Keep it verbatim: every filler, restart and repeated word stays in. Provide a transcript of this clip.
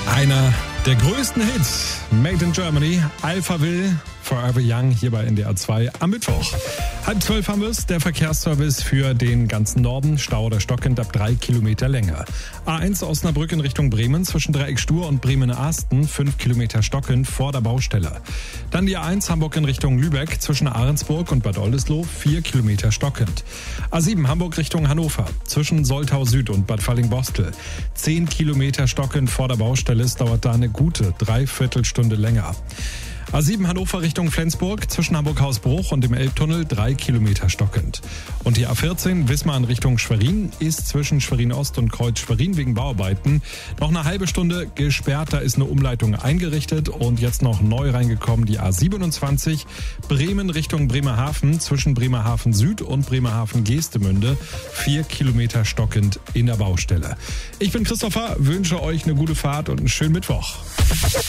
Einer der größten Hits, Made in Germany, Alphaville, Forever Young, hier bei N D R zwei am Mittwoch. Halb zwölf haben wir es, der Verkehrsservice für den ganzen Norden, Stau oder stockend ab drei Kilometer Länge. A eins Osnabrück in Richtung Bremen zwischen Dreieck Stur und Bremen-Asten, fünf Kilometer stockend vor der Baustelle. Dann die A eins Hamburg in Richtung Lübeck zwischen Ahrensburg und Bad Oldesloe, vier Kilometer stockend. A sieben Hamburg Richtung Hannover zwischen Soltau Süd und Bad Fallingbostel, zehn Kilometer stockend vor der Baustelle, es dauert da eine gute Dreiviertelstunde länger. A sieben Hannover Richtung Flensburg zwischen Hamburg-Hausbruch und dem Elbtunnel drei Kilometer stockend. Und die A vierzehn Wismar in Richtung Schwerin ist zwischen Schwerin-Ost und Kreuz Schwerin wegen Bauarbeiten noch eine halbe Stunde gesperrt. Da ist eine Umleitung eingerichtet und jetzt noch neu reingekommen die A siebenundzwanzig Bremen Richtung Bremerhaven zwischen Bremerhaven Süd und Bremerhaven Geestemünde, vier Kilometer stockend in der Baustelle. Ich bin Christopher, wünsche euch eine gute Fahrt und einen schönen Mittwoch.